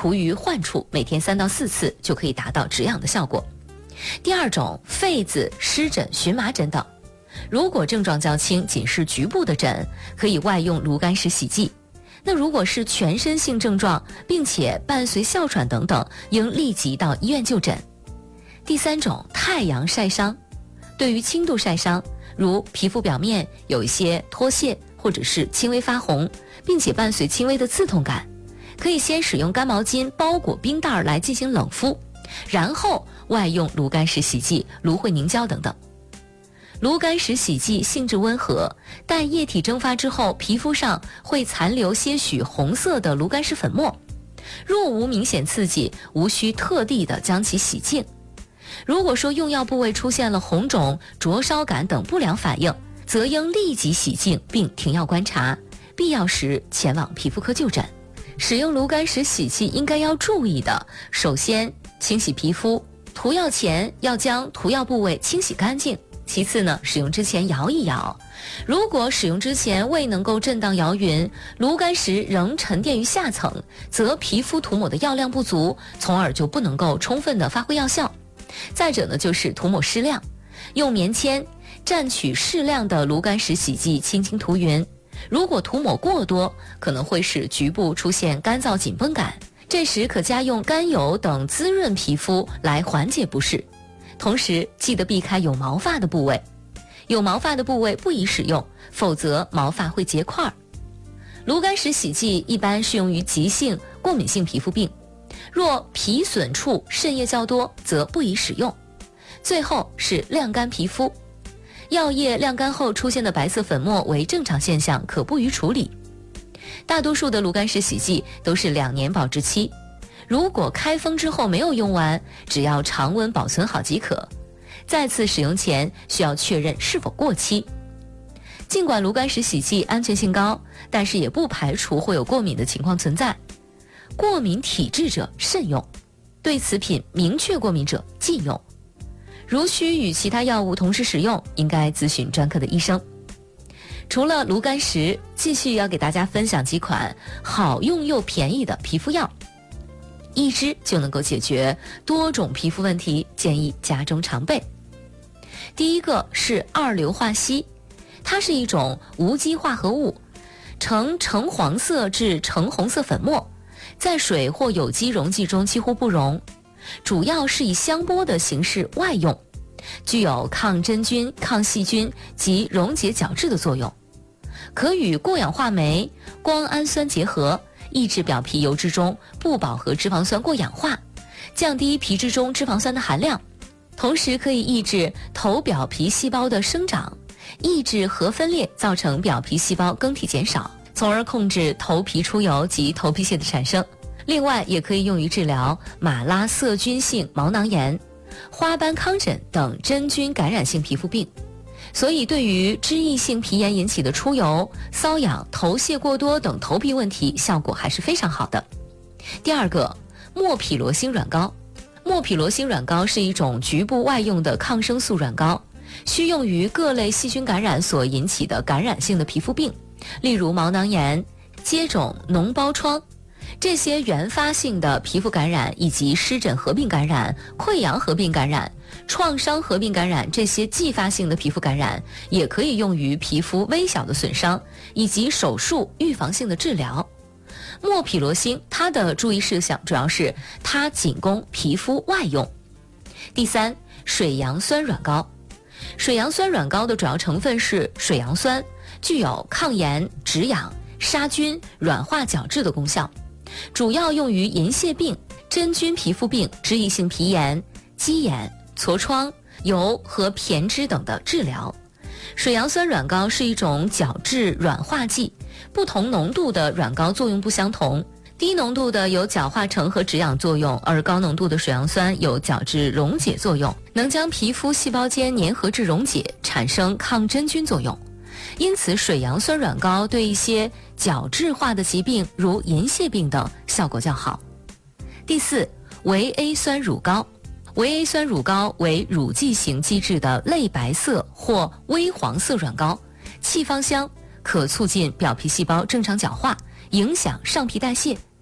涂于患处，每天3到4次就可以达到止痒的效果。第二种，痱子、湿疹、荨麻疹等，如果症状较轻，仅是局部的疹，可以外用炉甘石洗剂。那如果是全身性症状，并且伴随哮喘等等，应立即到医院就诊。第三种，太阳晒伤，对于轻度晒伤，如皮肤表面有一些脱屑或者是轻微发红，并且伴随轻微的刺痛感，可以先使用干毛巾包裹冰袋来进行冷敷，然后外用炉甘石洗剂、芦荟凝胶等等。炉甘石洗剂性质温和，但液体蒸发之后，皮肤上会残留些许红色的炉甘石粉末。若无明显刺激，无需特地的将其洗净。如果说用药部位出现了红肿、灼烧感等不良反应，则应立即洗净并停药观察，必要时前往皮肤科就诊。使用炉甘石洗剂应该要注意的，首先清洗皮肤，涂药前要将涂药部位清洗干净。其次呢，使用之前摇一摇，如果使用之前未能够震荡摇匀，炉甘石仍沉淀于下层，则皮肤涂抹的药量不足，从而就不能够充分的发挥药效。再者呢，就是涂抹适量，用棉签蘸取适量的炉甘石洗剂轻轻涂匀。如果涂抹过多，可能会使局部出现干燥紧绷感，这时可加用甘油等滋润皮肤来缓解不适。同时记得避开有毛发的部位，有毛发的部位不宜使用，否则毛发会结块。炉甘石洗剂一般适用于急性过敏性皮肤病，若皮损处渗液较多，则不宜使用。最后是晾干皮肤，药液晾干后出现的白色粉末为正常现象，可不予处理。大多数的炉甘石洗剂都是2年保质期，如果开封之后没有用完，只要常温保存好即可。再次使用前需要确认是否过期。尽管炉甘石洗剂安全性高，但是也不排除会有过敏的情况存在。过敏体质者慎用，对此品明确过敏者禁用。如需与其他药物同时使用，应该咨询专科的医生。除了炉甘石，继续要给大家分享几款好用又便宜的皮肤药，一支就能够解决多种皮肤问题，建议家中常备。第一个是2硫化硒，它是一种无机化合物，呈橙黄色至橙红色粉末，在水或有机溶剂中几乎不溶，主要是以香波的形式外用，具有抗真菌、抗细菌及溶解角质的作用，可与过氧化酶、胱氨酸结合，抑制表皮油脂中不饱和脂肪酸过氧化，降低皮质中脂肪酸的含量，同时可以抑制头表皮细胞的生长，抑制核分裂造成表皮细胞更替减少，从而控制头皮出油及头皮屑的产生。另外也可以用于治疗马拉色菌性毛囊炎、花斑糠疹等真菌感染性皮肤病，所以对于脂溢性皮炎引起的出油、瘙痒、头屑过多等头皮问题，效果还是非常好的。第二个，莫匹罗星软膏。莫匹罗星软膏是一种局部外用的抗生素软膏，需用于各类细菌感染所引起的感染性的皮肤病，例如毛囊炎、疖肿、脓包疮。这些原发性的皮肤感染以及湿疹合并感染、溃疡合并感染、创伤合并感染，这些继发性的皮肤感染也可以用于皮肤微小的损伤以及手术预防性的治疗。莫匹罗星它的注意事项主要是它仅供皮肤外用。第三，水杨酸软膏。水杨酸软膏的主要成分是水杨酸，具有抗炎、止痒、杀菌、软化角质的功效，主要用于银屑病、真菌皮肤病、脂溢性皮炎、鸡眼、痤疮、疣和偏脂等的治疗。水杨酸软膏是一种角质软化剂，不同浓度的软膏作用不相同，低浓度的有角化成和止痒作用，而高浓度的水杨酸有角质溶解作用，能将皮肤细胞间粘合质溶解，产生抗真菌作用。因此水杨酸软膏对一些角质化的疾病如银屑病等效果较好。第四，维 A 酸乳膏。维 A 酸乳膏为乳剂型基质的类白色或微黄色软膏，气芳香，可促进表皮细胞正常角化，影响上皮代谢，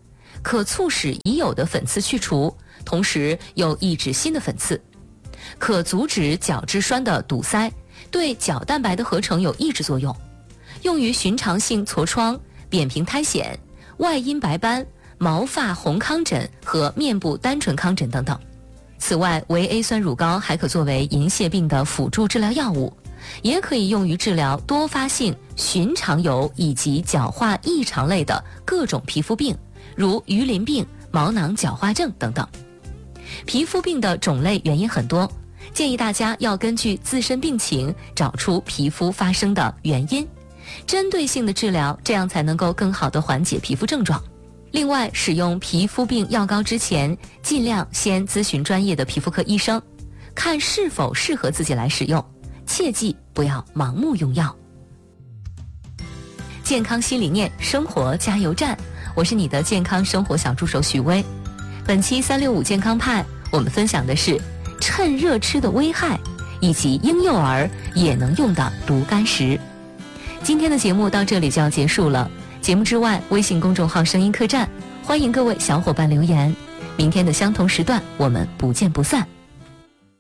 可促使已有的粉刺去除，同时又抑制新的粉刺。可阻止角质栓的堵塞，对角蛋白的合成有抑制作用，用于寻常性痤疮、扁平苔藓、外阴白斑、毛发红糠疹和面部单纯糠疹等等。此外，维 A 酸乳膏还可作为银屑病的辅助治疗药物，也可以用于治疗多发性寻常疣以及角化异常类的各种皮肤病，如鱼鳞病、毛囊角化症等等。皮肤病的种类原因很多，建议大家要根据自身病情找出皮肤发生的原因，针对性的治疗，这样才能够更好地缓解皮肤症状。另外，使用皮肤病药膏之前，尽量先咨询专业的皮肤科医生，看是否适合自己来使用，切记不要盲目用药。健康新理念，生活加油站，我是你的健康生活小助手许薇。本期365健康派，我们分享的是趁热吃的危害，以及婴幼儿也能用的毒矸石。今天的节目到这里就要结束了。节目之外，微信公众号声音客栈，欢迎各位小伙伴留言。明天的相同时段，我们不见不散。